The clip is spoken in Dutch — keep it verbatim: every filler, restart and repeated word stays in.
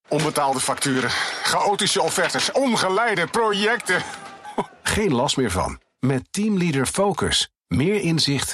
Onbetaalde facturen, chaotische offertes, ongeleide projecten. Geen last meer van. Met Teamleader Focus. Meer inzicht,